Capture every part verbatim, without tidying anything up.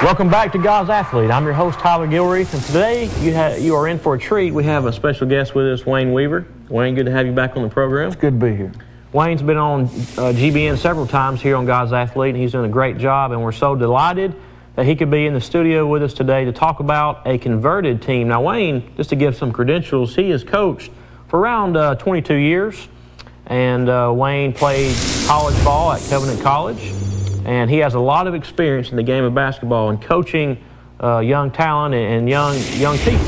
Welcome back to God's Athlete. I'm your host, Tyler Gilreath, and today you, ha you are in for a treat. We have a special guest with us, Wayne Weaver. Wayne, good to have you back on the program. It's good to be here. Wayne's been on uh, G B N several times here on God's Athlete, and he's doing a great job, and we're so delighted that he could be in the studio with us today to talk about a converted team. Now, Wayne, just to give some credentials, he has coached for around uh, twenty-two years, and uh, Wayne played college ball at Covenant College. And he has a lot of experience in the game of basketball and coaching uh, young talent and young young people.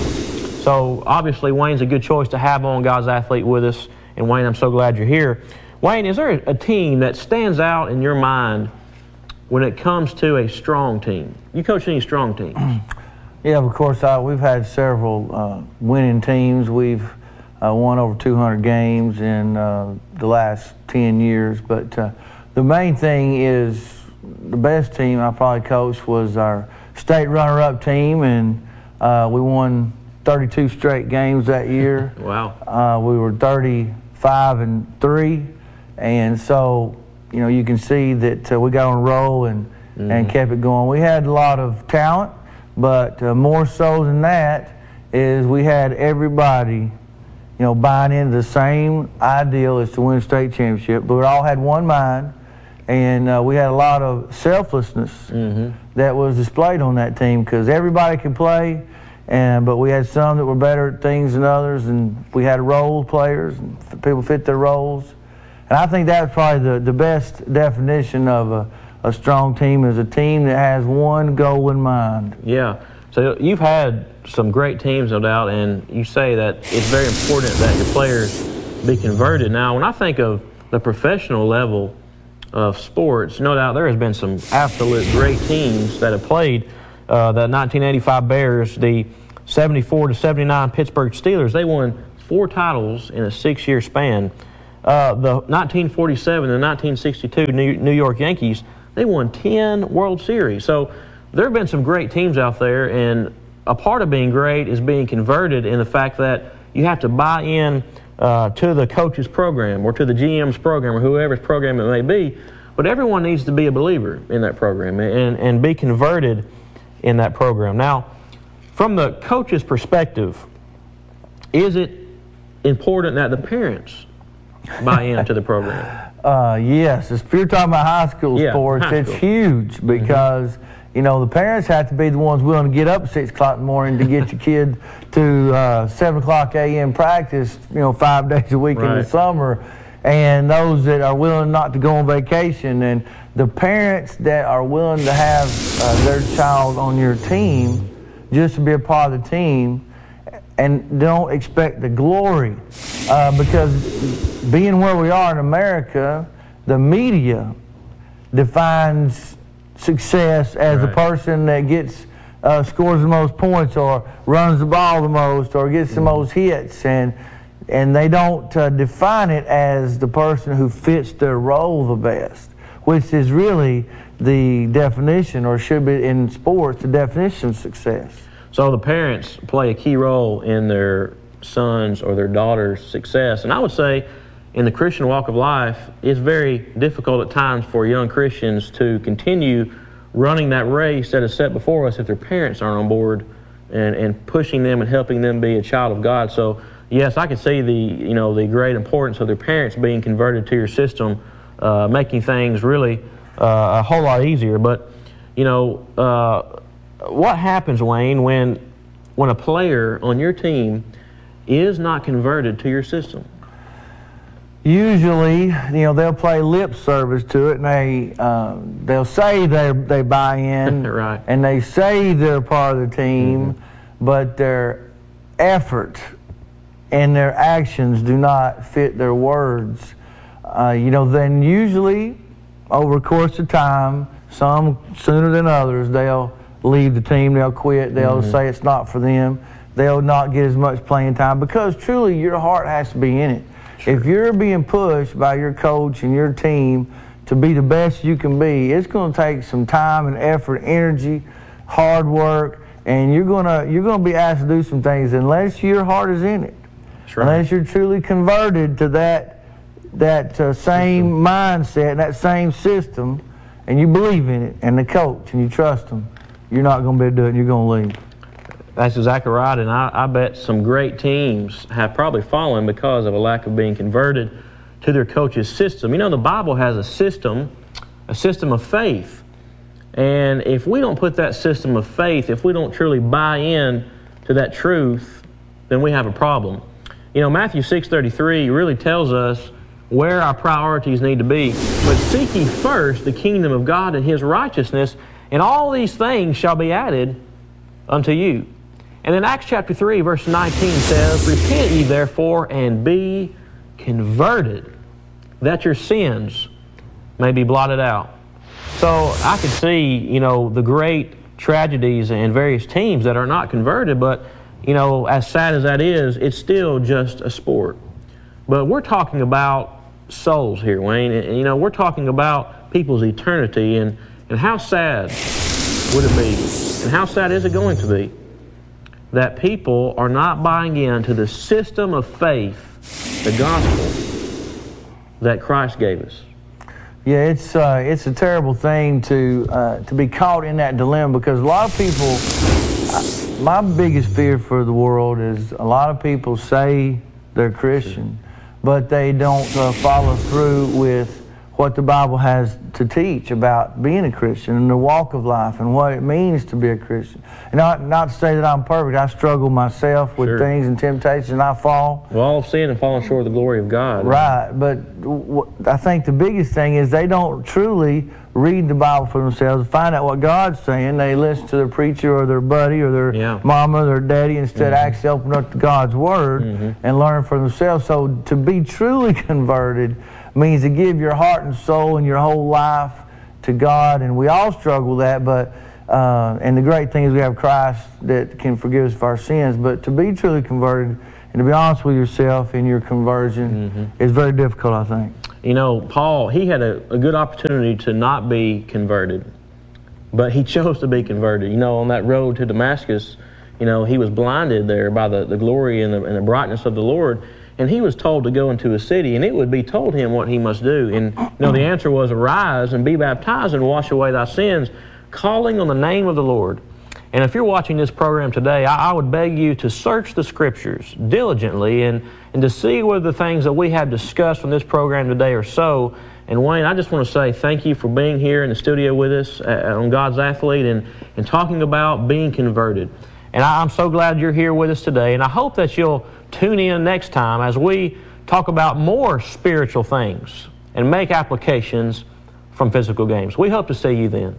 So obviously Wayne's a good choice to have on God's Athlete with us. And Wayne, I'm so glad you're here. Wayne, is there a team that stands out in your mind when it comes to a strong team? You coach any strong teams? Yeah, of course. I, we've had several uh, winning teams. We've uh, won over two hundred games in uh, the last ten years. But uh, the main thing is, the best team I probably coached was our state runner-up team, and uh, we won thirty-two straight games that year. Wow. Uh, we were thirty-five and three, and so you know you can see that uh, we got on a roll and mm-hmm. and kept it going. We had a lot of talent, but uh, more so than that is we had everybody, you know, buying into the same ideal as to win a state championship. But we all had one mind. And uh, we had a lot of selflessness mm-hmm. that was displayed on that team because everybody could play, and but we had some that were better at things than others, and we had role players, and people fit their roles. And I think that's probably the, the best definition of a, a strong team, is a team that has one goal in mind. Yeah. So you've had some great teams, no doubt, and you say that it's very important that your players be converted. Now, when I think of the professional level of sports, no doubt there has been some absolute great teams that have played. Uh, the nineteen eighty-five Bears, the seventy-four to seventy-nine Pittsburgh Steelers, they won four titles in a six-year span. Uh, the nineteen forty-seven and nineteen sixty-two New, New York Yankees, they won ten World Series. So there have been some great teams out there, and a part of being great is being converted in the fact that you have to buy in Uh, to the coach's program or to the G M's program or whoever's program it may be, but everyone needs to be a believer in that program and, and be converted in that program. Now, from the coach's perspective, is it important that the parents buy into the program? Uh, yes, if you're talking about high school yeah, sports, high it's school. huge because mm-hmm. you know, the parents have to be the ones willing to get up at six o'clock in the morning to get your kid to uh, seven o'clock A M practice, you know, five days a week right. in the summer, and those that are willing not to go on vacation. And the parents that are willing to have uh, their child on your team just to be a part of the team and don't expect the glory. Uh, because being where we are in America, the media defines success as right. a person that gets uh, scores the most points or runs the ball the most or gets mm-hmm. the most hits, and and they don't uh, define it as the person who fits their role the best, which is really the definition, or should be in sports, the definition of success. So the parents play a key role in their sons or their daughters' success, and I would say in the Christian walk of life, it's very difficult at times for young Christians to continue running that race that is set before us if their parents aren't on board and, and pushing them and helping them be a child of God. So, yes, I can see the, you know, the great importance of their parents being converted to your system, uh, making things really uh, a whole lot easier. But, you know, uh, what happens, Wayne, when, when a player on your team is not converted to your system? Usually, you know, they'll play lip service to it, and they uh, they'll say they they buy in, right. and they say they're part of the team, mm-hmm. but their effort and their actions do not fit their words. Uh, you know, then usually, over the course of time, some sooner than others, they'll leave the team, they'll quit, they'll mm-hmm. say it's not for them, they'll not get as much playing time, because truly your heart has to be in it. Sure. If you're being pushed by your coach and your team to be the best you can be, it's going to take some time and effort, energy, hard work, and you're going to you're going to be asked to do some things unless your heart is in it. Right. Unless you're truly converted to that that uh, same system. mindset, that same system, and you believe in it, and the coach, and you trust them, you're not going to be able to do it and you're going to leave. That's exactly right, and I, I bet some great teams have probably fallen because of a lack of being converted to their coach's system. You know, the Bible has a system, a system of faith, and if we don't put that system of faith, if we don't truly buy in to that truth, then we have a problem. You know, Matthew six thirty-three really tells us where our priorities need to be. But seek ye first the kingdom of God and His righteousness, and all these things shall be added unto you. And then Acts chapter three, verse nineteen says, repent ye therefore and be converted, that your sins may be blotted out. So I could see, you know, the great tragedies and various teams that are not converted, but, you know, as sad as that is, it's still just a sport. But we're talking about souls here, Wayne, and, you know, we're talking about people's eternity, and, and how sad would it be, and how sad is it going to be, that people are not buying into the system of faith, the gospel that Christ gave us. Yeah, it's uh, it's a terrible thing to uh, to be caught in that dilemma, because a lot of people, uh, my biggest fear for the world is a lot of people say they're Christian, but they don't uh, follow through with what the Bible has to teach about being a Christian and the walk of life and what it means to be a Christian. And not, not to say that I'm perfect. I struggle myself with sure. things and temptations, and I fall. Well, all have sinned and fallen short of the glory of God. Right, but w- I think the biggest thing is they don't truly read the Bible for themselves, find out what God's saying. They listen to their preacher or their buddy or their yeah. mama or their daddy instead of mm-hmm. actually open up to God's Word mm-hmm. and learn for themselves. So to be truly converted means to give your heart and soul and your whole life to God, and we all struggle with that, but uh, and the great thing is we have Christ that can forgive us of our sins, but to be truly converted and to be honest with yourself in your conversion mm-hmm. is very difficult, I think. You know, Paul, he had a, a good opportunity to not be converted, but he chose to be converted. You know, on that road to Damascus, you know, he was blinded there by the, the glory and the, and the brightness of the Lord. And he was told to go into a city, and it would be told him what he must do. And, you know, the answer was, arise and be baptized and wash away thy sins, calling on the name of the Lord. And if you're watching this program today, I, I would beg you to search the Scriptures diligently and, and to see whether the things that we have discussed on this program today are so. And Wayne, I just want to say thank you for being here in the studio with us uh, on God's Athlete and, and talking about being converted. And I, I'm so glad you're here with us today, and I hope that you'll tune in next time as we talk about more spiritual things and make applications from physical games. We hope to see you then.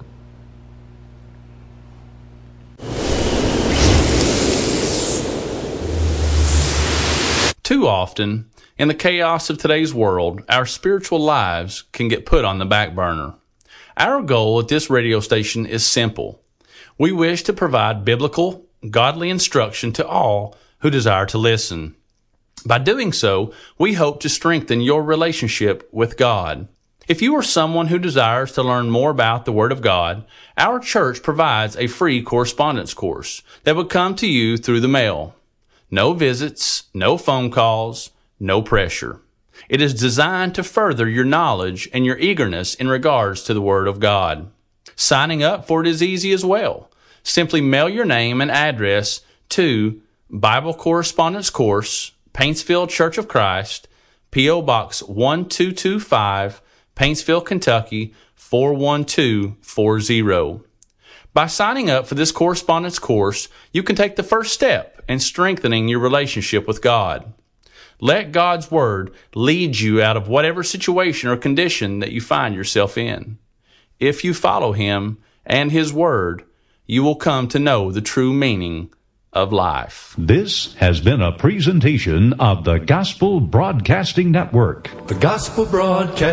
Too often, in the chaos of today's world, our spiritual lives can get put on the back burner. Our goal at this radio station is simple. We wish to provide biblical, godly instruction to all who desire to listen. By doing so, we hope to strengthen your relationship with God. If you are someone who desires to learn more about the Word of God, our church provides a free correspondence course that would come to you through the mail. No visits, no phone calls, no pressure. It is designed to further your knowledge and your eagerness in regards to the Word of God. Signing up for it is easy as well. Simply mail your name and address to Bible Correspondence Course, Paintsville Church of Christ, P O Box one two two five, Paintsville, Kentucky four one two four zero. By signing up for this correspondence course, you can take the first step in strengthening your relationship with God. Let God's Word lead you out of whatever situation or condition that you find yourself in. If you follow Him and His Word, you will come to know the true meaning of life. This has been a presentation of the Gospel Broadcasting Network. The Gospel Broadcasting